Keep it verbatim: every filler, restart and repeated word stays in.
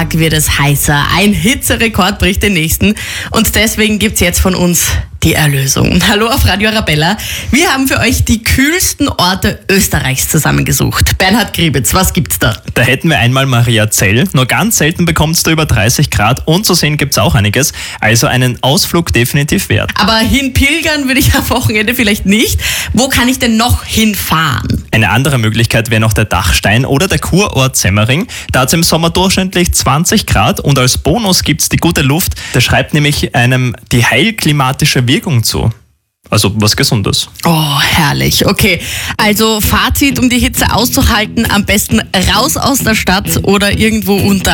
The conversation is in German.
Tag wird es heißer. Ein Hitzerekord bricht den nächsten. Und deswegen gibt's jetzt von uns die Erlösung. Hallo auf Radio Arabella. Wir haben für euch die kühlsten Orte Österreichs zusammengesucht. Bernhard Griebitz, was gibt's da? Da hätten wir einmal Mariazell. Nur ganz selten bekommt's da über dreißig Grad und zu sehen gibt's auch einiges. Also einen Ausflug definitiv wert. Aber hinpilgern würde ich am Wochenende vielleicht nicht. Wo kann ich denn noch hinfahren? Eine andere Möglichkeit wäre noch der Dachstein oder der Kurort Semmering. Da hat's im Sommer durchschnittlich zwanzig Grad und als Bonus gibt's die gute Luft. Da schreibt nämlich einem die heilklimatische Wirkung zu. Also was Gesundes. Oh, herrlich. Okay, also Fazit, um die Hitze auszuhalten, am besten raus aus der Stadt oder irgendwo unter